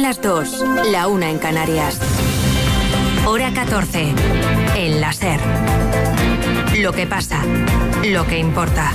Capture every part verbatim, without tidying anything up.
las dos, la una en Canarias. Hora catorce, en la SER. Lo que pasa, lo que importa.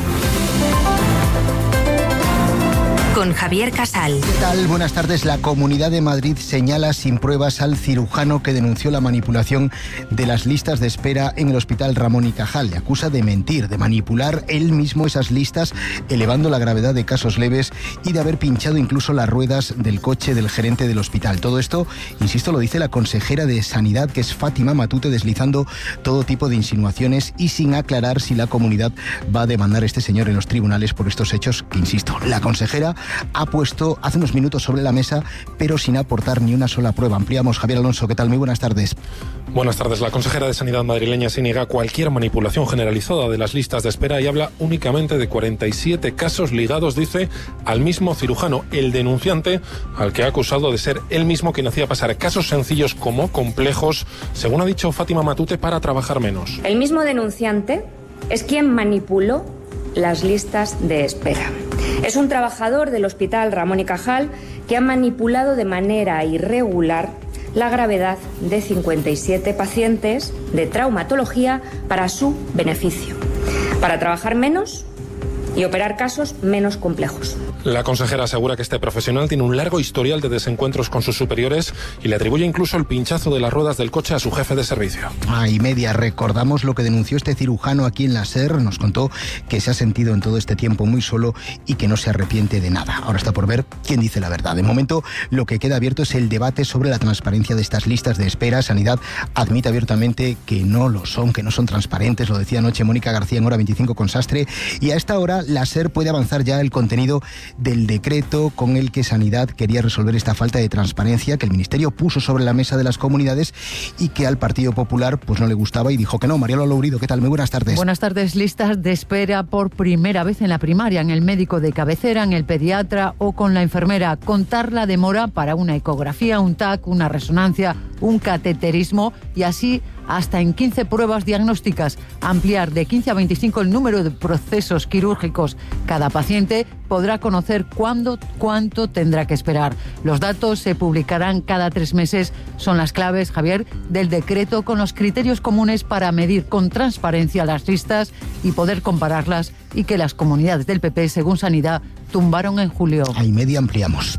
Con Javier Casal. ¿Qué tal? Buenas tardes. La Comunidad de Madrid señala sin pruebas al cirujano que denunció la manipulación de las listas de espera en el Hospital Ramón y Cajal. Le acusa de mentir, de manipular él mismo esas listas, elevando la gravedad de casos leves y de haber pinchado incluso las ruedas del coche del gerente del hospital. Todo esto, insisto, lo dice la consejera de Sanidad, que es Fátima Matute, deslizando todo tipo de insinuaciones y sin aclarar si la comunidad va a demandar a este señor en los tribunales por estos hechos que, insisto, la consejera ha puesto hace unos minutos sobre la mesa, pero sin aportar ni una sola prueba. Ampliamos. Javier Alonso, ¿qué tal? Muy buenas tardes. Buenas tardes. La consejera de Sanidad madrileña se niega cualquier manipulación generalizada de las listas de espera y habla únicamente de cuarenta y siete casos ligados, dice, al mismo cirujano, el denunciante, al que ha acusado de ser él mismo quien hacía pasar casos sencillos como complejos, según ha dicho Fátima Matute, para trabajar menos. El mismo denunciante es quien manipuló las listas de espera. Es un trabajador del Hospital Ramón y Cajal que ha manipulado de manera irregular la gravedad de cincuenta y siete pacientes de traumatología para su beneficio, para trabajar menos y operar casos menos complejos. La consejera asegura que este profesional tiene un largo historial de desencuentros con sus superiores y le atribuye incluso el pinchazo de las ruedas del coche a su jefe de servicio. Ah, y media, recordamos lo que denunció este cirujano aquí en la SER. Nos contó que se ha sentido en todo este tiempo muy solo y que no se arrepiente de nada. Ahora está por ver quién dice la verdad. De momento, lo que queda abierto es el debate sobre la transparencia de estas listas de espera. Sanidad admite abiertamente que no lo son, que no son transparentes. Lo decía anoche Mónica García en Hora veinticinco con Sastre. Y a esta hora, la SER puede avanzar ya el contenido del decreto con el que Sanidad quería resolver esta falta de transparencia que el Ministerio puso sobre la mesa de las comunidades y que al Partido Popular pues no le gustaba y dijo que no. Mariano Lourido, ¿qué tal? Muy buenas tardes. Buenas tardes. Listas de espera por primera vez en la primaria, en el médico de cabecera, en el pediatra o con la enfermera. Contar la demora para una ecografía, un T A C, una resonancia, un cateterismo y así hasta en quince pruebas diagnósticas. Ampliar de quince a veinticinco el número de procesos quirúrgicos. Cada paciente podrá conocer cuándo, cuánto tendrá que esperar. Los datos se publicarán cada tres meses. Son las claves, Javier, del decreto con los criterios comunes para medir con transparencia las listas y poder compararlas y que las comunidades del P P, según Sanidad, tumbaron en julio. A y media ampliamos.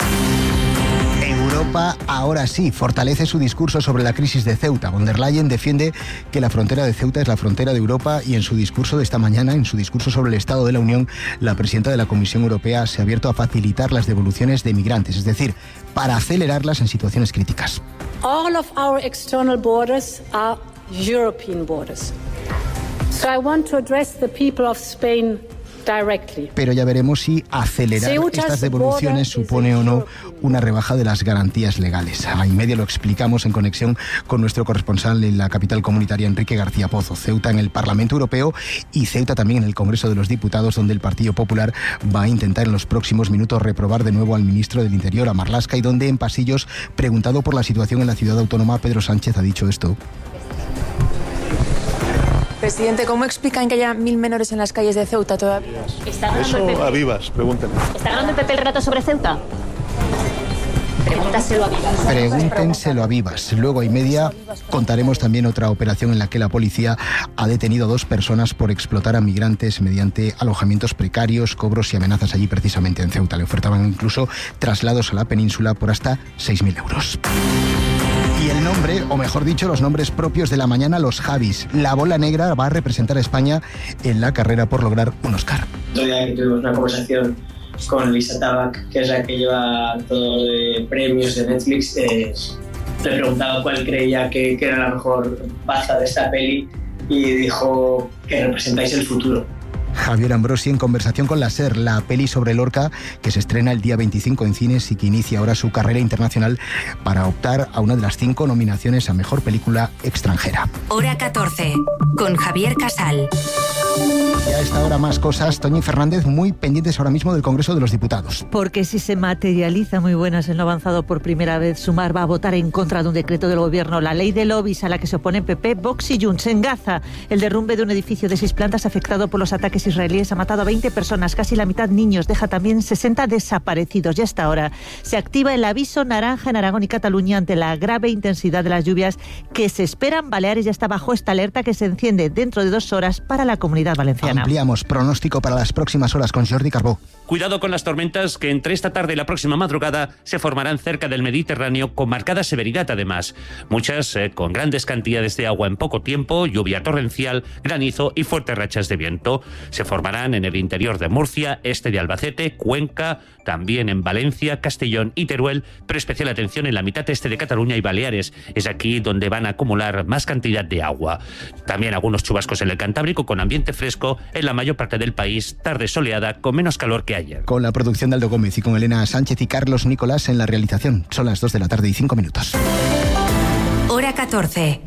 Europa ahora sí fortalece su discurso sobre la crisis de Ceuta. Von der Leyen defiende que la frontera de Ceuta es la frontera de Europa y en su discurso de esta mañana, en su discurso sobre el Estado de la Unión, la presidenta de la Comisión Europea se ha abierto a facilitar las devoluciones de migrantes, es decir, para acelerarlas en situaciones críticas. All of our external borders are European borders. So I want to address the people of Spain directly. Pero ya veremos si acelerar estas devoluciones supone o no una rebaja de las garantías legales. A y media lo explicamos en conexión con nuestro corresponsal en la capital comunitaria, Enrique García Pozo. Ceuta en el Parlamento Europeo y Ceuta también en el Congreso de los Diputados, donde el Partido Popular va a intentar en los próximos minutos reprobar de nuevo al ministro del Interior, a Marlaska, y donde en pasillos, preguntado por la situación en la ciudad autónoma, Pedro Sánchez ha dicho esto. Presidente, ¿cómo explican que haya mil menores en las calles de Ceuta todavía? Eso a Vivas, pregúntenle. ¿Está ganando el P P el relato sobre Ceuta? Pregúntaselo a Vivas. Pregúntenselo a Vivas. Luego a y media contaremos también otra operación en la que la policía ha detenido a dos personas por explotar a migrantes mediante alojamientos precarios, cobros y amenazas allí precisamente en Ceuta. Le ofertaban incluso traslados a la península por hasta seis mil euros. Y el nombre, o mejor dicho, los nombres propios de la mañana, los Javis. La bola negra va a representar a España en la carrera por lograr un Oscar. Otro día que tuvimos una conversación con Lisa Tabak, que es la que lleva todo de premios de Netflix, eh, le preguntaba cuál creía que, que era la mejor baza de esta peli y dijo que representáis el futuro. Javier Ambrosi en conversación con la SER, la peli sobre Lorca que se estrena el día veinticinco en cines y que inicia ahora su carrera internacional para optar a una de las cinco nominaciones a Mejor Película Extranjera. Hora catorce, con Javier Casal. Y a esta hora más cosas. Toñi Fernández, muy pendientes ahora mismo del Congreso de los Diputados. Porque si se materializa, muy buenas, en lo avanzado por primera vez, Sumar va a votar en contra de un decreto del Gobierno, la ley de lobbies a la que se oponen P P, Vox y Junts. En Gaza, el derrumbe de un edificio de seis plantas afectado por los ataques ataques israelíes ha matado a veinte personas, casi la mitad niños, deja también sesenta desaparecidos. Y hasta ahora se activa el aviso naranja en Aragón y Cataluña ante la grave intensidad de las lluvias que se esperan. Baleares ya está bajo esta alerta que se enciende dentro de dos horas para la Comunidad Valenciana. Ampliamos pronóstico para las próximas horas con Jordi Carbó. Cuidado con las tormentas que entre esta tarde y la próxima madrugada se formarán cerca del Mediterráneo con marcada severidad además. Muchas eh, con grandes cantidades de agua en poco tiempo, lluvia torrencial, granizo y fuertes rachas de viento. Se formarán en el interior de Murcia, este de Albacete, Cuenca, también en Valencia, Castellón y Teruel, pero especial atención en la mitad este de Cataluña y Baleares. Es aquí donde van a acumular más cantidad de agua. También algunos chubascos en el Cantábrico con ambiente fresco en la mayor parte del país, tarde soleada con menos calor que ayer. Con la producción de Aldo Gómez y con Elena Sánchez y Carlos Nicolás en la realización. Son las dos de la tarde y cinco minutos. Hora catorce.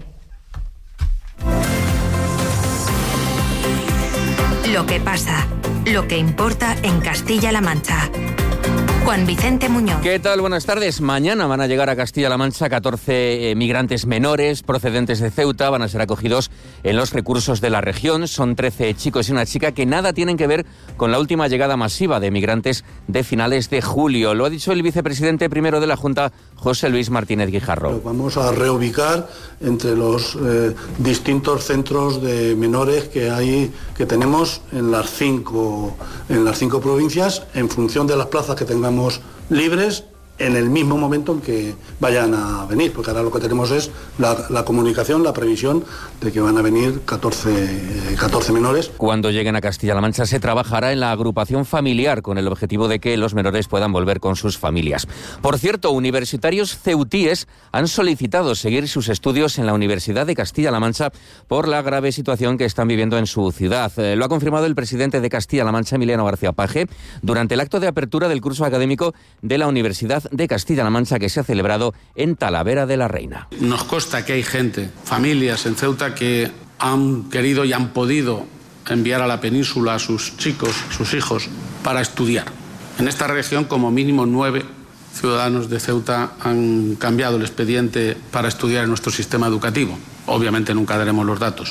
Lo que pasa, lo que importa en Castilla-La Mancha. Juan Vicente Muñoz. ¿Qué tal? Buenas tardes. Mañana van a llegar a Castilla-La Mancha catorce eh, migrantes menores procedentes de Ceuta. Van a ser acogidos en los recursos de la región. Son trece chicos y una chica que nada tienen que ver con la última llegada masiva de migrantes de finales de julio. Lo ha dicho el vicepresidente primero de la Junta, José Luis Martínez Guijarro. Lo vamos a reubicar entre los eh, distintos centros de menores que hay, que tenemos en las cinco, en las cinco provincias, en función de las plazas que tengamos libres en el mismo momento en que vayan a venir, porque ahora lo que tenemos es la, la comunicación, la previsión de que van a venir catorce, catorce menores. Cuando lleguen a Castilla-La Mancha se trabajará en la agrupación familiar con el objetivo de que los menores puedan volver con sus familias. Por cierto, universitarios ceutíes han solicitado seguir sus estudios en la Universidad de Castilla-La Mancha por la grave situación que están viviendo en su ciudad. Eh, lo ha confirmado el presidente de Castilla-La Mancha, Emiliano García Paje, durante el acto de apertura del curso académico de la Universidad de Castilla-La Mancha que se ha celebrado en Talavera de la Reina. Nos consta que hay gente, familias en Ceuta que han querido y han podido enviar a la península a sus chicos, sus hijos, para estudiar. En esta región, como mínimo nueve ciudadanos de Ceuta han cambiado el expediente para estudiar en nuestro sistema educativo. Obviamente nunca daremos los datos.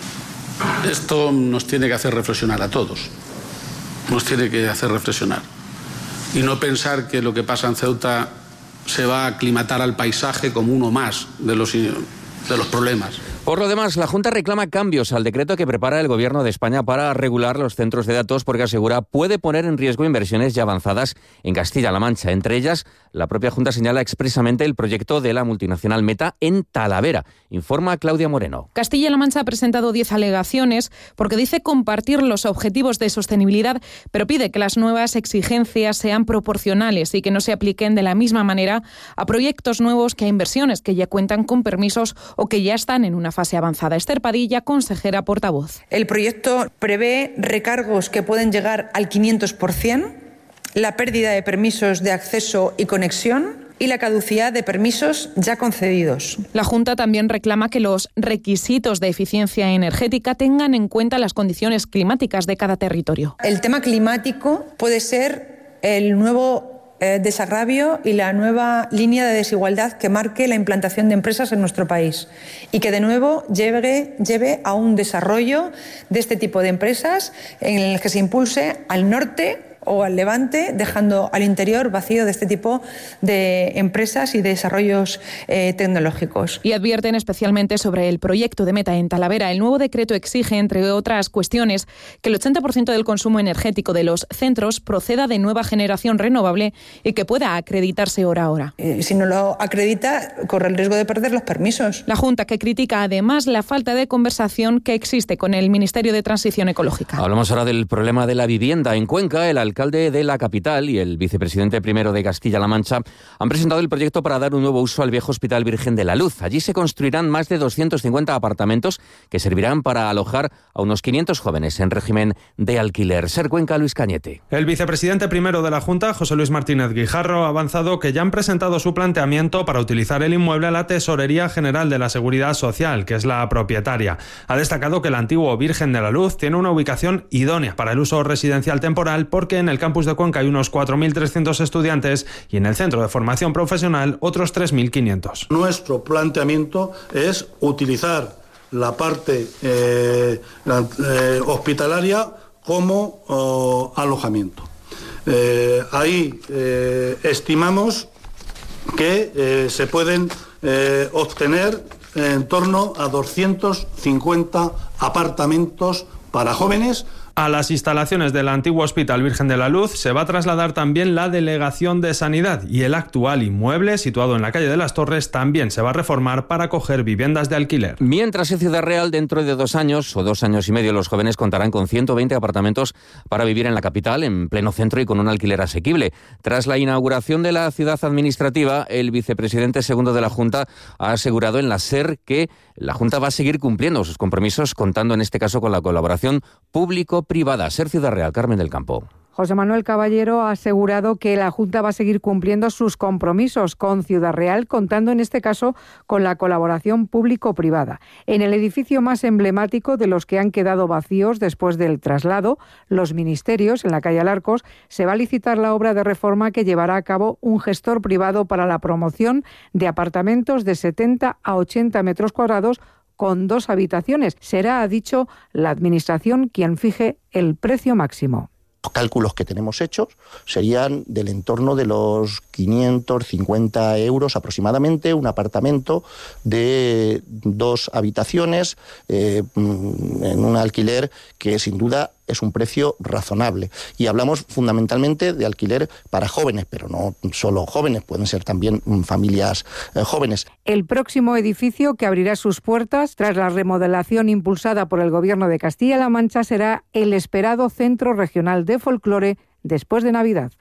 Esto nos tiene que hacer reflexionar a todos. Nos tiene que hacer reflexionar. Y no pensar que lo que pasa en Ceuta se va a aclimatar al paisaje como uno más de los, de los problemas. Por lo demás, la Junta reclama cambios al decreto que prepara el Gobierno de España para regular los centros de datos porque asegura puede poner en riesgo inversiones ya avanzadas en Castilla-La Mancha. Entre ellas, la propia Junta señala expresamente el proyecto de la multinacional Meta en Talavera. Informa Claudia Moreno. Castilla-La Mancha ha presentado diez alegaciones porque dice compartir los objetivos de sostenibilidad, pero pide que las nuevas exigencias sean proporcionales y que no se apliquen de la misma manera a proyectos nuevos que a inversiones que ya cuentan con permisos o que ya están en una fase avanzada. Esther Padilla, consejera portavoz. El proyecto prevé recargos que pueden llegar al quinientos por ciento, la pérdida de permisos de acceso y conexión y la caducidad de permisos ya concedidos. La Junta también reclama que los requisitos de eficiencia energética tengan en cuenta las condiciones climáticas de cada territorio. El tema climático puede ser el nuevo Eh, desagravio y la nueva línea de desigualdad que marque la implantación de empresas en nuestro país y que de nuevo lleve, lleve a un desarrollo de este tipo de empresas en el que se impulse al norte o al levante, dejando al interior vacío de este tipo de empresas y de desarrollos eh, tecnológicos. Y advierten especialmente sobre el proyecto de Meta en Talavera. El nuevo decreto exige, entre otras cuestiones, que el ochenta por ciento del consumo energético de los centros proceda de nueva generación renovable y que pueda acreditarse hora a hora. Eh, si no lo acredita, corre el riesgo de perder los permisos. La Junta, que critica además la falta de conversación que existe con el Ministerio de Transición Ecológica. Hablamos ahora del problema de la vivienda. En Cuenca, el alcalde de la capital y el vicepresidente primero de Castilla-La Mancha han presentado el proyecto para dar un nuevo uso al viejo Hospital Virgen de la Luz. Allí se construirán más de doscientos cincuenta apartamentos que servirán para alojar a unos quinientos jóvenes en régimen de alquiler. Ser Cuenca, Luis Cañete. El vicepresidente primero de la Junta, José Luis Martínez Guijarro, ha avanzado que ya han presentado su planteamiento para utilizar el inmueble a la Tesorería General de la Seguridad Social, que es la propietaria. Ha destacado que el antiguo Virgen de la Luz tiene una ubicación idónea para el uso residencial temporal porque en el campus de Cuenca hay unos cuatro mil trescientos estudiantes y en el centro de formación profesional otros tres mil quinientos. Nuestro planteamiento es utilizar la parte eh, la, eh, hospitalaria como oh, alojamiento. Eh, ahí eh, estimamos que eh, se pueden eh, obtener en torno a doscientos cincuenta apartamentos para jóvenes. A las instalaciones del antiguo Hospital Virgen de la Luz se va a trasladar también la Delegación de Sanidad y el actual inmueble, situado en la calle de las Torres, también se va a reformar para acoger viviendas de alquiler. Mientras en Ciudad Real, dentro de dos años o dos años y medio, los jóvenes contarán con ciento veinte apartamentos para vivir en la capital, en pleno centro y con un alquiler asequible. Tras la inauguración de la ciudad administrativa, el vicepresidente segundo de la Junta ha asegurado en la SER que la Junta va a seguir cumpliendo sus compromisos, contando en este caso con la colaboración público-privada. SER Ciudad Real, Carmen del Campo. José Manuel Caballero ha asegurado que la Junta va a seguir cumpliendo sus compromisos con Ciudad Real, contando en este caso con la colaboración público-privada. En el edificio más emblemático de los que han quedado vacíos después del traslado, los ministerios, en la calle Alarcos, se va a licitar la obra de reforma que llevará a cabo un gestor privado para la promoción de apartamentos de setenta a ochenta metros cuadrados con dos habitaciones. Será, ha dicho, la Administración quien fije el precio máximo. Los cálculos que tenemos hechos serían del entorno de los quinientos cincuenta euros aproximadamente, un apartamento de dos habitaciones eh, en un alquiler que sin duda es un precio razonable. Y hablamos fundamentalmente de alquiler para jóvenes, pero no solo jóvenes, pueden ser también familias eh, jóvenes. El próximo edificio que abrirá sus puertas tras la remodelación impulsada por el Gobierno de Castilla-La Mancha será el esperado Centro Regional de Folclore después de Navidad.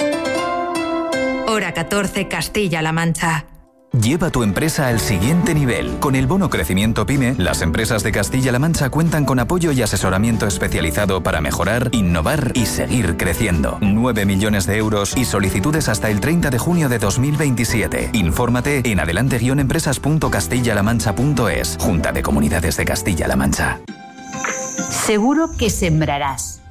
Hora catorce, Castilla-La Mancha. Lleva tu empresa al siguiente nivel. Con el bono Crecimiento PYME, las empresas de Castilla-La Mancha cuentan con apoyo y asesoramiento especializado para mejorar, innovar y seguir creciendo. nueve millones de euros y solicitudes hasta el treinta de junio de dos mil veintisiete. Infórmate en adelante guion empresas punto castilla la mancha punto es. Junta de Comunidades de Castilla-La Mancha. Seguro que sembrarás.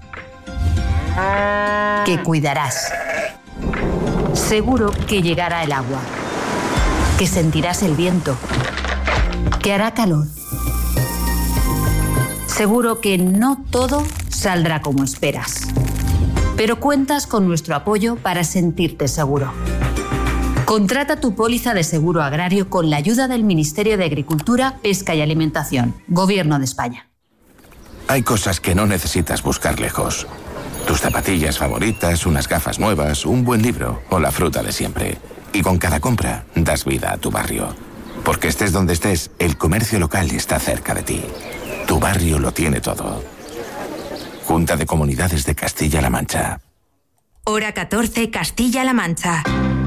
Que cuidarás. Seguro que llegará el agua. Que sentirás el viento, que hará calor. Seguro que no todo saldrá como esperas, pero cuentas con nuestro apoyo para sentirte seguro. Contrata tu póliza de seguro agrario con la ayuda del Ministerio de Agricultura, Pesca y Alimentación, Gobierno de España. Hay cosas que no necesitas buscar lejos. Tus zapatillas favoritas, unas gafas nuevas, un buen libro o la fruta de siempre. Y con cada compra das vida a tu barrio. Porque estés donde estés, el comercio local está cerca de ti. Tu barrio lo tiene todo. Junta de Comunidades de Castilla-La Mancha. Hora catorce, Castilla-La Mancha.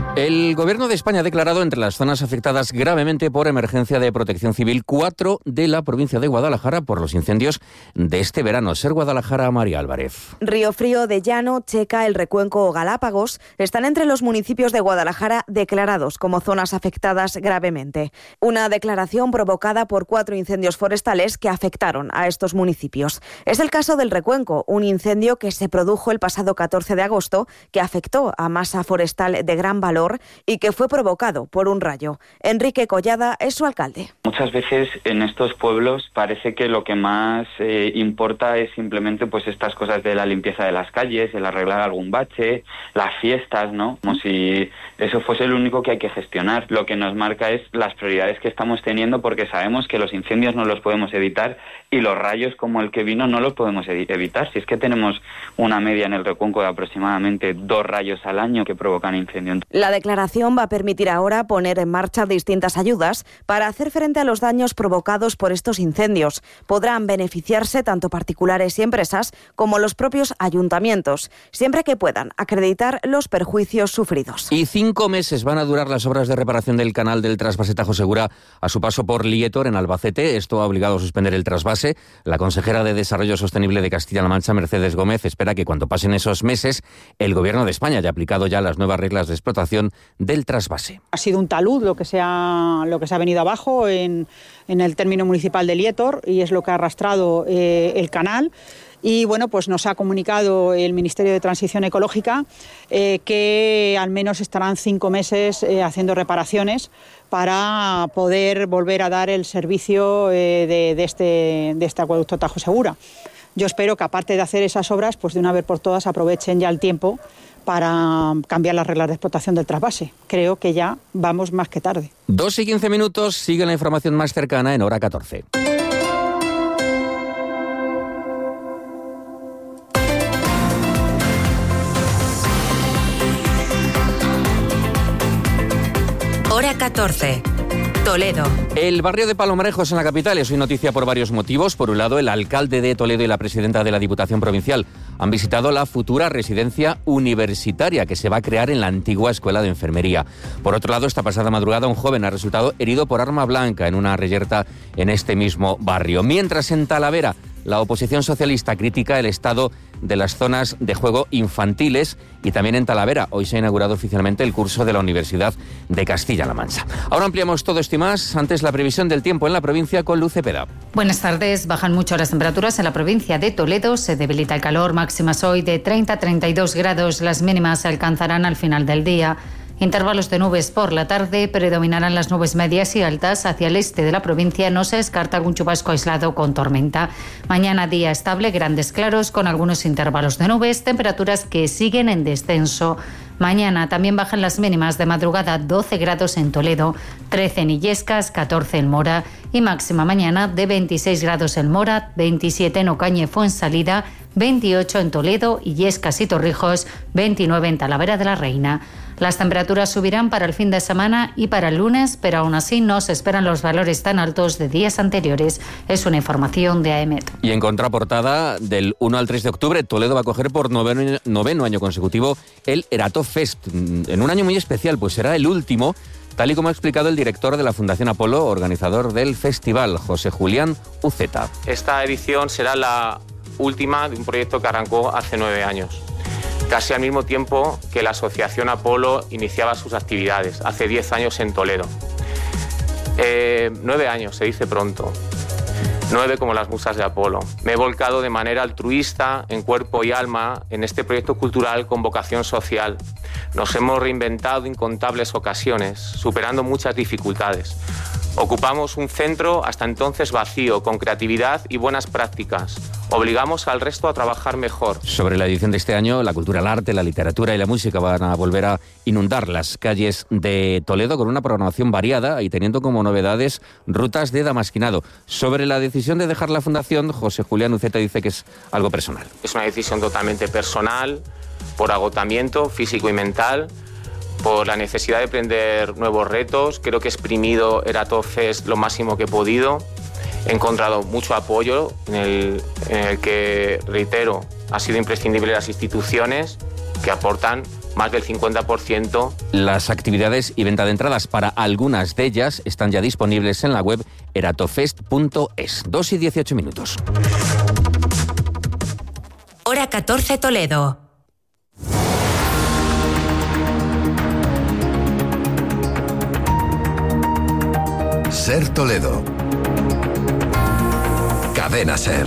El Gobierno de España ha declarado entre las zonas afectadas gravemente por emergencia de protección civil cuatro de la provincia de Guadalajara por los incendios de este verano. Ser Guadalajara, María Álvarez. Río Frío, de Llano, Checa, El Recuenco o Galápagos están entre los municipios de Guadalajara declarados como zonas afectadas gravemente. Una declaración provocada por cuatro incendios forestales que afectaron a estos municipios. Es el caso del Recuenco, un incendio que se produjo el pasado catorce de agosto, que afectó a masa forestal de gran valor y que fue provocado por un rayo. Enrique Collada es su alcalde. Muchas veces en estos pueblos parece que lo que más eh, importa es simplemente pues estas cosas de la limpieza de las calles, el arreglar algún bache, las fiestas, ¿no? Como si eso fuese lo único que hay que gestionar. Lo que nos marca es las prioridades que estamos teniendo, porque sabemos que los incendios no los podemos evitar y los rayos como el que vino no los podemos evitar. Si es que tenemos una media en el Recuenco de aproximadamente dos rayos al año que provocan incendio. La declaración va a permitir ahora poner en marcha distintas ayudas para hacer frente a los daños provocados por estos incendios. Podrán beneficiarse tanto particulares y empresas como los propios ayuntamientos, siempre que puedan acreditar los perjuicios sufridos. Y cinco meses van a durar las obras de reparación del canal del trasvase Tajo Segura a su paso por Lietor, en Albacete. Esto ha obligado a suspender el trasvase. La consejera de Desarrollo Sostenible de Castilla-La Mancha, Mercedes Gómez, espera que cuando pasen esos meses, el Gobierno de España haya aplicado ya las nuevas reglas de explotación del trasvase. Ha sido un talud lo que se ha, lo que se ha venido abajo en, en el término municipal de Lietor, y es lo que ha arrastrado eh, el canal. Y bueno, pues nos ha comunicado el Ministerio de Transición Ecológica eh, que al menos estarán cinco meses eh, haciendo reparaciones para poder volver a dar el servicio eh, de, de, este, de este acueducto Tajo Segura. yo espero que aparte de hacer esas obras, pues de una vez por todas aprovechen ya el tiempo para cambiar las reglas de explotación del trasvase. Creo que ya vamos más que tarde. dos y quince minutos, sigue la información más cercana en Hora catorce. Hora catorce. Toledo. El barrio de Palomarejos en la capital es hoy noticia por varios motivos. Por un lado, el alcalde de Toledo y la presidenta de la Diputación Provincial han visitado la futura residencia universitaria que se va a crear en la antigua Escuela de Enfermería. Por otro lado, esta pasada madrugada un joven ha resultado herido por arma blanca en una reyerta en este mismo barrio. Mientras en Talavera, la oposición socialista critica el estado de las zonas de juego infantiles y también en Talavera. Hoy se ha inaugurado oficialmente el curso de la Universidad de Castilla-La Mancha. Ahora ampliamos todo esto y más. Antes la previsión del tiempo en la provincia con Luz Cepeda. Buenas tardes. Bajan mucho las temperaturas en la provincia de Toledo. Se debilita el calor. Máximas hoy de treinta a treinta y dos grados. Las mínimas se alcanzarán al final del día. Intervalos de nubes por la tarde, predominarán las nubes medias y altas. Hacia el este de la provincia no se descarta algún chubasco aislado con tormenta. Mañana día estable, grandes claros con algunos intervalos de nubes, temperaturas que siguen en descenso. Mañana también bajan las mínimas de madrugada, doce grados en Toledo, trece en Illescas, catorce en Mora y máxima mañana de veintiséis grados en Mora, veintisiete en Ocaña y Fuensalida, veintiocho en Toledo, Illescas y Torrijos, veintinueve en Talavera de la Reina. Las temperaturas subirán para el fin de semana y para el lunes, pero aún así no se esperan los valores tan altos de días anteriores. Es una información de AEMET. Y en contraportada, del uno al tres de octubre, Toledo va a coger por noveno, noveno año consecutivo el Erato Fest, en un año muy especial, pues será el último, tal y como ha explicado el director de la Fundación Apolo, organizador del festival, José Julián Uceta. Esta edición será la última de un proyecto que arrancó hace nueve años. Casi al mismo tiempo que la Asociación Apolo iniciaba sus actividades, hace diez años en Toledo. Eh, nueve años, se dice pronto. Nueve como las musas de Apolo. Me he volcado de manera altruista, en cuerpo y alma, en este proyecto cultural con vocación social. Nos hemos reinventado incontables ocasiones, superando muchas dificultades. Ocupamos un centro hasta entonces vacío, con creatividad y buenas prácticas. Obligamos al resto a trabajar mejor. Sobre la edición de este año, la cultura, el arte, la literatura y la música van a volver a inundar las calles de Toledo con una programación variada y teniendo como novedades rutas de damasquinado. Sobre la decisión de dejar la fundación, José Julián Uceta dice que es algo personal. Es una decisión totalmente personal, por agotamiento físico y mental, por la necesidad de emprender nuevos retos. Creo que he exprimido Erato Fest lo máximo que he podido. He encontrado mucho apoyo en el, en el que, reitero, ha sido imprescindible las instituciones que aportan más del cincuenta por ciento. Las actividades y venta de entradas para algunas de ellas están ya disponibles en la web eratofest punto es. dos y dieciocho minutos. Hora catorce Toledo. Ser Toledo. Cadena Ser.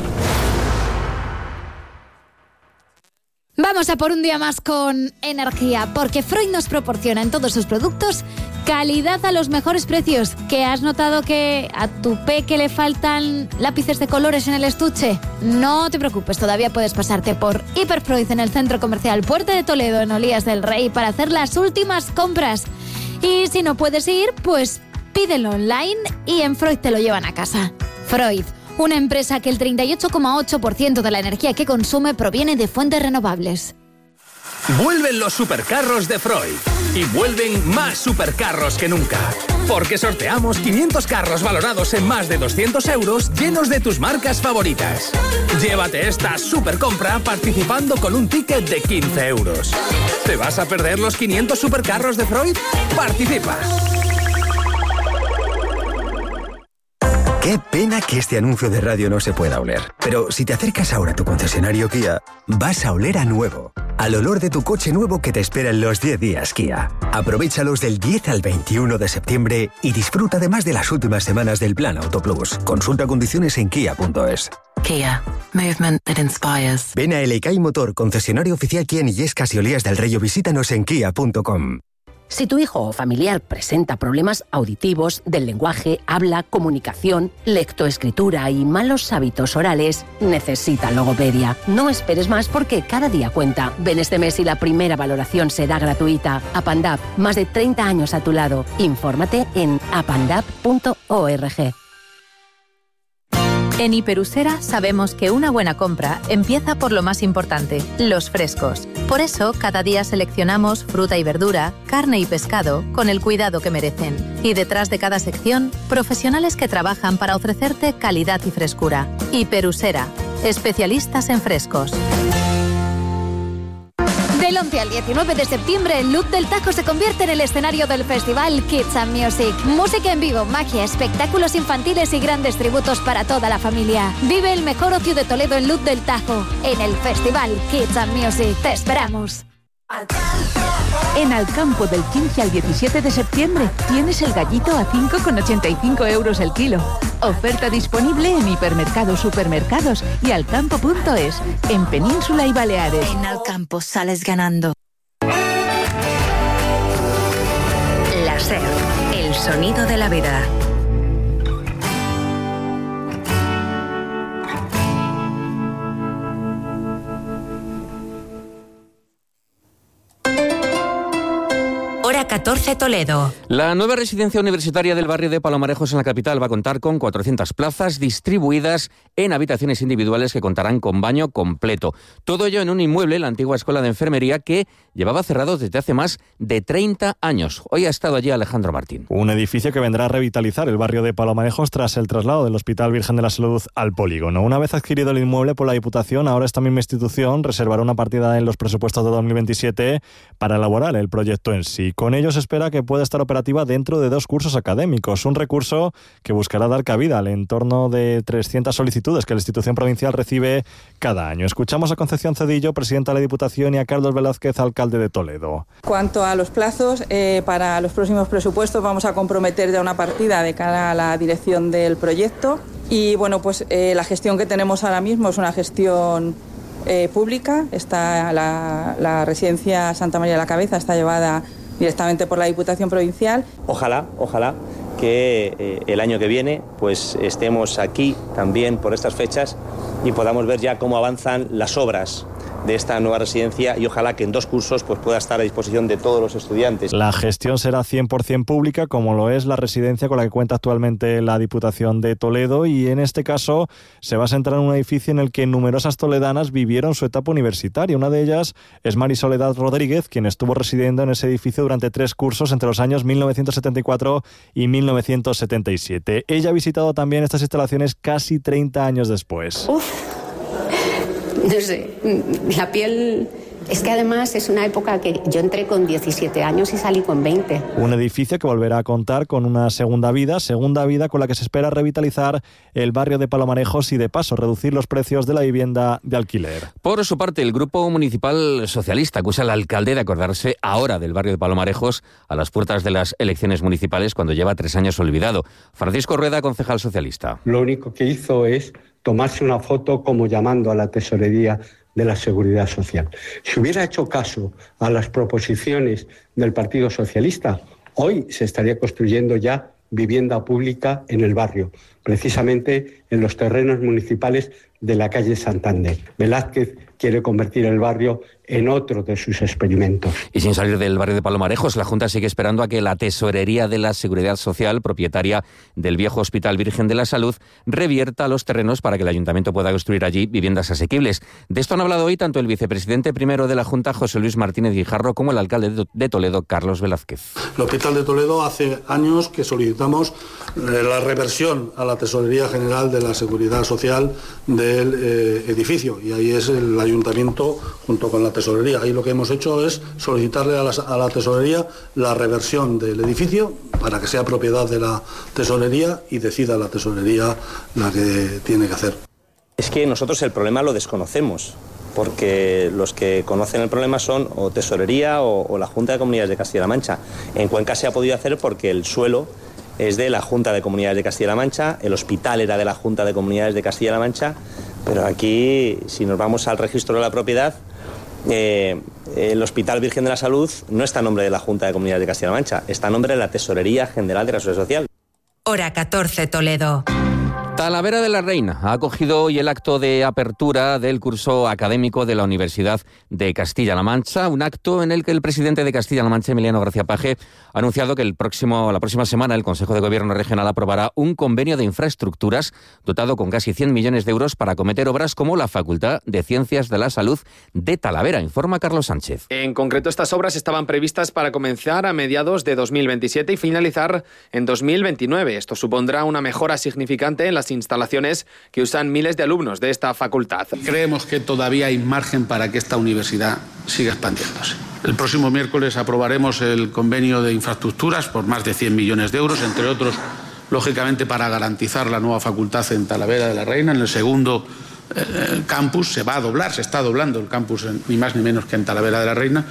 Vamos a por un día más con energía, porque Freud nos proporciona en todos sus productos calidad a los mejores precios. ¿Que has notado que a tu peque le faltan lápices de colores en el estuche? No te preocupes, todavía puedes pasarte por Hiperfreud en el Centro Comercial Puerta de Toledo, en Olías del Rey, para hacer las últimas compras. Y si no puedes ir, pues pídelo online y en Freud te lo llevan a casa. Freud, una empresa que el treinta y ocho coma ocho por ciento de la energía que consume proviene de fuentes renovables. Vuelven los supercarros de Freud. Y vuelven más supercarros que nunca. Porque sorteamos quinientos carros valorados en más de doscientos euros llenos de tus marcas favoritas. Llévate esta supercompra participando con un ticket de quince euros. ¿Te vas a perder los quinientos supercarros de Freud? ¡Participa! Qué pena que este anuncio de radio no se pueda oler. Pero si te acercas ahora a tu concesionario Kia, vas a oler a nuevo. Al olor de tu coche nuevo que te espera en los diez días Kia. Aprovéchalos del diez al veintiuno de septiembre y disfruta además de las últimas semanas del Plan Auto Plus. Consulta condiciones en kia punto es. Kia. Movement that inspires. Ven a L K I Motor, concesionario oficial Kia en Illescas y Olías del Rey, o visítanos en kia punto com. Si tu hijo o familiar presenta problemas auditivos, del lenguaje, habla, comunicación, lectoescritura y malos hábitos orales, necesita logopedia. No esperes más porque cada día cuenta. Ven este mes y la primera valoración será gratuita. Apandap, más de treinta años a tu lado. Infórmate en apandap punto org. En Hiperusera sabemos que una buena compra empieza por lo más importante, los frescos. Por eso, cada día seleccionamos fruta y verdura, carne y pescado con el cuidado que merecen. Y detrás de cada sección, profesionales que trabajan para ofrecerte calidad y frescura. Hiperusera, especialistas en frescos. Del once al diecinueve de septiembre, el Loop del Tajo se convierte en el escenario del festival Kids and Music. Música en vivo, magia, espectáculos infantiles y grandes tributos para toda la familia. Vive el mejor ocio de Toledo en Loop del Tajo, en el festival Kids and Music. ¡Te esperamos! En Alcampo, del quince al diecisiete de septiembre, tienes el gallito a cinco con ochenta y cinco euros el kilo. Oferta disponible en hipermercados, supermercados y alcampo punto es, en Península y Baleares. En Alcampo sales ganando. La SER, el sonido de la vida. Hora catorce Toledo. La nueva residencia universitaria del barrio de Palomarejos en la capital va a contar con cuatrocientas plazas distribuidas en habitaciones individuales que contarán con baño completo. Todo ello en un inmueble, la antigua escuela de enfermería, que llevaba cerrado desde hace más de treinta años. Hoy ha estado allí Alejandro Martín. Un edificio que vendrá a revitalizar el barrio de Palomarejos tras el traslado del Hospital Virgen de la Salud al polígono. Una vez adquirido el inmueble por la Diputación, ahora esta misma institución reservará una partida en los presupuestos de dos mil veintisiete para elaborar el proyecto en sí. Con ello se espera que pueda estar operativa dentro de dos cursos académicos, un recurso que buscará dar cabida al entorno de trescientas solicitudes que la institución provincial recibe cada año. Escuchamos a Concepción Cedillo, presidenta de la Diputación, y a Carlos Velázquez, alcalde de Toledo. Cuanto a los plazos, eh, para los próximos presupuestos vamos a comprometer ya una partida de cara a la dirección del proyecto y bueno, pues eh, la gestión que tenemos ahora mismo es una gestión eh, pública. Está la, la residencia Santa María de la Cabeza está llevada directamente por la Diputación Provincial. Ojalá, ojalá que eh, el año que viene pues estemos aquí también por estas fechas y podamos ver ya cómo avanzan las obras de esta nueva residencia y ojalá que en dos cursos pues pueda estar a disposición de todos los estudiantes. La gestión será cien por ciento pública, como lo es la residencia con la que cuenta actualmente la Diputación de Toledo, y en este caso se va a centrar en un edificio en el que numerosas toledanas vivieron su etapa universitaria. Una de ellas es Mari Soledad Rodríguez, quien estuvo residiendo en ese edificio durante tres cursos entre los años mil novecientos setenta y cuatro y mil novecientos setenta y siete. Ella ha visitado también estas instalaciones casi treinta años después. Uf. No sé, la piel... Es que además es una época que yo entré con diecisiete años y salí con veinte. Un edificio que volverá a contar con una segunda vida, segunda vida con la que se espera revitalizar el barrio de Palomarejos y de paso reducir los precios de la vivienda de alquiler. Por su parte, el Grupo Municipal Socialista acusa al alcalde de acordarse ahora del barrio de Palomarejos a las puertas de las elecciones municipales cuando lleva tres años olvidado. Francisco Rueda, concejal socialista. Lo único que hizo es tomarse una foto como llamando a la tesorería de la Seguridad Social. Si hubiera hecho caso a las proposiciones del Partido Socialista, hoy se estaría construyendo ya vivienda pública en el barrio, precisamente en los terrenos municipales de la calle Santander. Velázquez quiere convertir el barrio en otro de sus experimentos. Y sin salir del barrio de Palomarejos, la Junta sigue esperando a que la Tesorería de la Seguridad Social, propietaria del viejo Hospital Virgen de la Salud, revierta los terrenos para que el Ayuntamiento pueda construir allí viviendas asequibles. De esto han hablado hoy tanto el vicepresidente primero de la Junta, José Luis Martínez Guijarro, como el alcalde de Toledo, Carlos Velázquez. El Hospital de Toledo hace años que solicitamos eh, la reversión a la Tesorería General de la Seguridad Social del eh, edificio, y ahí es el Ayuntamiento junto con la Tesorería. Ahí lo que hemos hecho es solicitarle a la, a la Tesorería la reversión del edificio para que sea propiedad de la Tesorería y decida la Tesorería la que tiene que hacer. Es que nosotros el problema lo desconocemos, porque los que conocen el problema son o Tesorería o, o la Junta de Comunidades de Castilla-La Mancha. En Cuenca se ha podido hacer porque el suelo es de la Junta de Comunidades de Castilla-La Mancha, el hospital era de la Junta de Comunidades de Castilla-La Mancha, pero aquí, si nos vamos al registro de la propiedad, Eh, el Hospital Virgen de la Salud no está a nombre de la Junta de Comunidades de Castilla-La Mancha, está a nombre de la Tesorería General de la Seguridad Social. Hora catorce, Toledo. Talavera de la Reina ha acogido hoy el acto de apertura del curso académico de la Universidad de Castilla-La Mancha, un acto en el que el presidente de Castilla-La Mancha, Emiliano García Paje, ha anunciado que el próximo, la próxima semana el Consejo de Gobierno Regional aprobará un convenio de infraestructuras dotado con casi cien millones de euros para acometer obras como la Facultad de Ciencias de la Salud de Talavera, informa Carlos Sánchez. En concreto, estas obras estaban previstas para comenzar a mediados de dos mil veintisiete y finalizar en dos mil veintinueve. Esto supondrá una mejora significante en las instalaciones que usan miles de alumnos de esta facultad. Creemos que todavía hay margen para que esta universidad siga expandiéndose. El próximo miércoles aprobaremos el convenio de infraestructuras por más de cien millones de euros, entre otros, lógicamente, para garantizar la nueva facultad en Talavera de la Reina. En el segundo eh, campus se va a doblar, se está doblando el campus en, ni más ni menos que en Talavera de la Reina.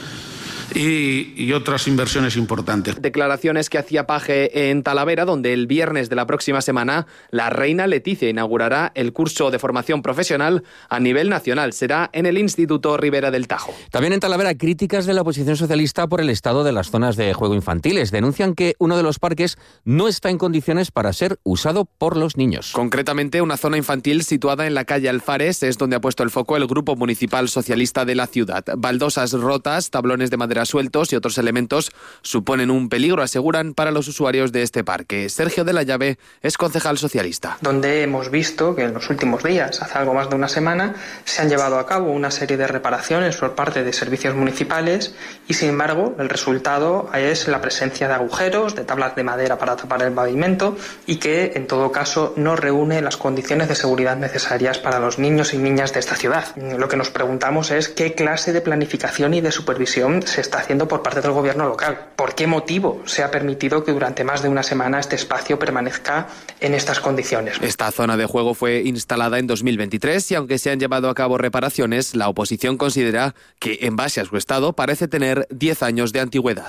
Y, y otras inversiones importantes. Declaraciones que hacía Paje en Talavera, donde el viernes de la próxima semana la reina Leticia inaugurará el curso de formación profesional a nivel nacional. Será en el Instituto Ribera del Tajo. También en Talavera, críticas de la oposición socialista por el estado de las zonas de juego infantiles. Denuncian que uno de los parques no está en condiciones para ser usado por los niños. Concretamente, una zona infantil situada en la calle Alfares es donde ha puesto el foco el Grupo Municipal Socialista de la ciudad. Baldosas rotas, tablones de madera sueltos y otros elementos suponen un peligro, aseguran, para los usuarios de este parque. Sergio de la Llave es concejal socialista. Donde hemos visto que en los últimos días, hace algo más de una semana, se han llevado a cabo una serie de reparaciones por parte de servicios municipales y, sin embargo, el resultado es la presencia de agujeros, de tablas de madera para tapar el pavimento y que, en todo caso, no reúne las condiciones de seguridad necesarias para los niños y niñas de esta ciudad. Lo que nos preguntamos es qué clase de planificación y de supervisión se está haciendo por parte del gobierno local. ¿Por qué motivo se ha permitido que durante más de una semana este espacio permanezca en estas condiciones? Esta zona de juego fue instalada en dos mil veintitrés y aunque se han llevado a cabo reparaciones, la oposición considera que, en base a su estado, parece tener diez años de antigüedad.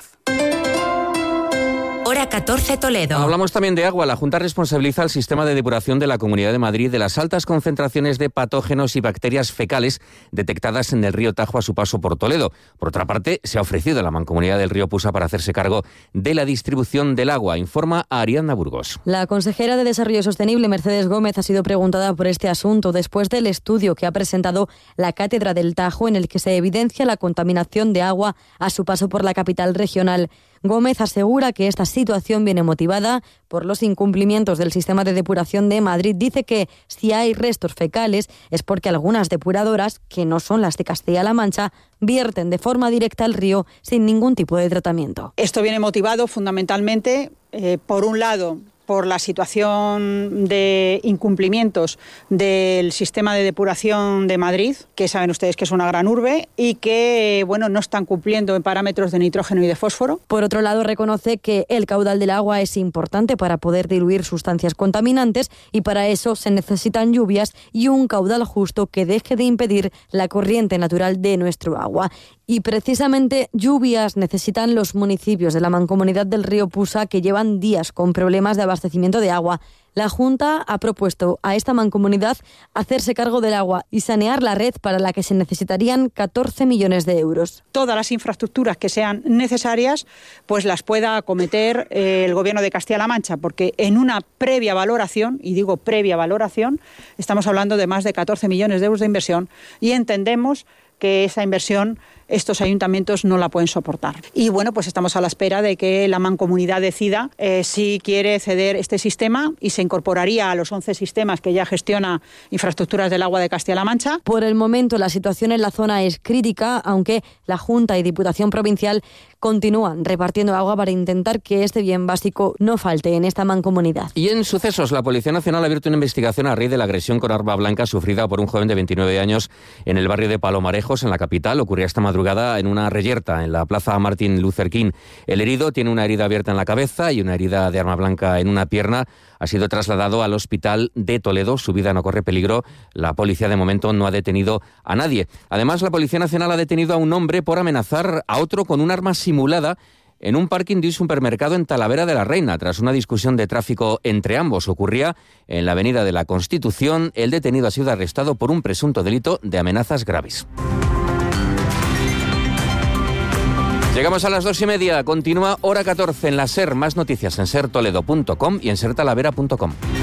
Hora catorce, Toledo. Hablamos también de agua. La Junta responsabiliza al sistema de depuración de la Comunidad de Madrid de las altas concentraciones de patógenos y bacterias fecales detectadas en el río Tajo a su paso por Toledo. Por otra parte, se ha ofrecido a la Mancomunidad del Río Pusa para hacerse cargo de la distribución del agua, informa a Ariadna Burgos. La consejera de Desarrollo Sostenible, Mercedes Gómez, ha sido preguntada por este asunto después del estudio que ha presentado la Cátedra del Tajo, en el que se evidencia la contaminación de agua a su paso por la capital regional. Gómez asegura que esta situación viene motivada por los incumplimientos del sistema de depuración de Madrid. Dice que si hay restos fecales es porque algunas depuradoras, que no son las de Castilla-La Mancha, vierten de forma directa al río sin ningún tipo de tratamiento. Esto viene motivado fundamentalmente, eh, por un lado, por la situación de incumplimientos del sistema de depuración de Madrid, que saben ustedes que es una gran urbe y que, bueno, no están cumpliendo en parámetros de nitrógeno y de fósforo. Por otro lado, reconoce que el caudal del agua es importante para poder diluir sustancias contaminantes y para eso se necesitan lluvias y un caudal justo que deje de impedir la corriente natural de nuestro agua. Y precisamente lluvias necesitan los municipios de la Mancomunidad del Río Pusa, que llevan días con problemas de abastecimiento de agua. La Junta ha propuesto a esta mancomunidad hacerse cargo del agua y sanear la red, para la que se necesitarían catorce millones de euros. Todas las infraestructuras que sean necesarias, pues las pueda acometer eh, el Gobierno de Castilla-La Mancha, porque en una previa valoración, y digo previa valoración, estamos hablando de más de catorce millones de euros de inversión y entendemos que esa inversión estos ayuntamientos no la pueden soportar. Y bueno, pues estamos a la espera de que la Mancomunidad decida eh, si quiere ceder este sistema y se incorporaría a los once sistemas que ya gestiona Infraestructuras del Agua de Castilla-La Mancha. Por el momento la situación en la zona es crítica, aunque la Junta y Diputación Provincial continúan repartiendo agua para intentar que este bien básico no falte en esta mancomunidad. Y en sucesos, la Policía Nacional ha abierto una investigación a raíz de la agresión con arma blanca sufrida por un joven de veintinueve años en el barrio de Palomarejos, en la capital. Ocurría esta madrugada en una reyerta en la plaza Martin Luther King. El herido tiene una herida abierta en la cabeza y una herida de arma blanca en una pierna. Ha sido trasladado al hospital de Toledo. Su vida no corre peligro. La policía de momento no ha detenido a nadie. Además, la Policía Nacional ha detenido a un hombre por amenazar a otro con un arma simulada en un parking de un supermercado en Talavera de la Reina. Tras una discusión de tráfico entre ambos, ocurría en la avenida de la Constitución. El detenido ha sido arrestado por un presunto delito de amenazas graves. Llegamos a las dos y media. Continúa Hora catorce en la SER. Más noticias en ser toledo punto com y en ser talavera punto com.